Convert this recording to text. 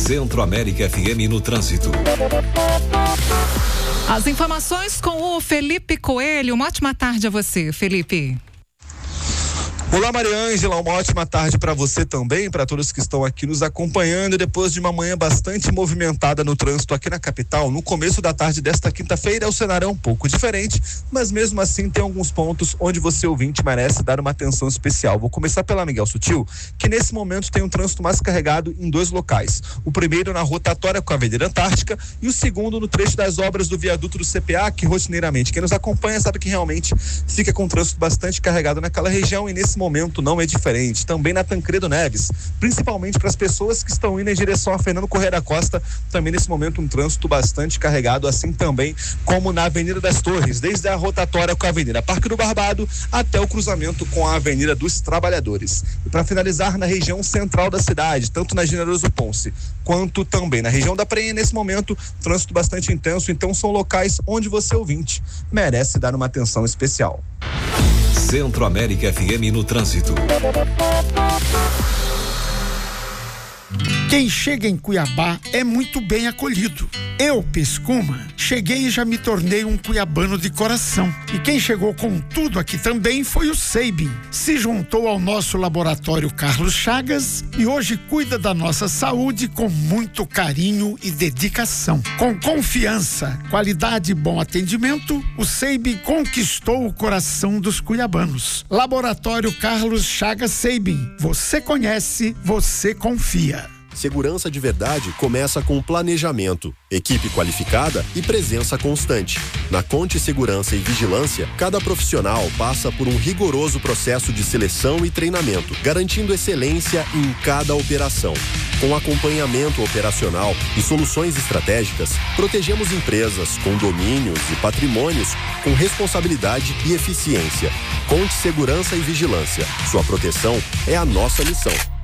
Centro-América FM no trânsito. As informações com o Felipe Coelho. Uma ótima tarde a você, Felipe. Olá, Mariângela, uma ótima tarde para você também, para todos que estão aqui nos acompanhando depois de uma manhã bastante movimentada no trânsito aqui na capital. No começo da tarde desta quinta-feira o cenário é um pouco diferente, mas mesmo assim tem alguns pontos onde você, ouvinte, merece dar uma atenção especial. Vou começar pela Miguel Sutil, que nesse momento tem um trânsito mais carregado em dois locais. O primeiro na rotatória com a Avenida Antártica e o segundo no trecho das obras do viaduto do CPA, que rotineiramente quem nos acompanha sabe que realmente fica com um trânsito bastante carregado naquela região, e nesse momento não é diferente. Também na Tancredo Neves, principalmente para as pessoas que estão indo em direção a Fernando Corrêa da Costa, também nesse momento um trânsito bastante carregado, assim também como na Avenida das Torres, desde a rotatória com a Avenida Parque do Barbado até o cruzamento com a Avenida dos Trabalhadores. E para finalizar, na região central da cidade, tanto na Generoso Ponce quanto também na região da Praia, nesse momento trânsito bastante intenso. Então são locais onde você, ouvinte, merece dar uma atenção especial. Centro-América FM no trânsito. Quem chega em Cuiabá é muito bem acolhido. Eu, Pescuma, cheguei e já me tornei um cuiabano de coração. E quem chegou com tudo aqui também foi o Seibin. Se juntou ao nosso laboratório Carlos Chagas e hoje cuida da nossa saúde com muito carinho e dedicação. Com confiança, qualidade e bom atendimento, o Seibin conquistou o coração dos cuiabanos. Laboratório Carlos Chagas Seibin. Você conhece, você confia. Segurança de verdade começa com planejamento, equipe qualificada e presença constante. Na Conte Segurança e Vigilância, cada profissional passa por um rigoroso processo de seleção e treinamento, garantindo excelência em cada operação. Com acompanhamento operacional e soluções estratégicas, protegemos empresas, condomínios e patrimônios com responsabilidade e eficiência. Conte Segurança e Vigilância. Sua proteção é a nossa missão.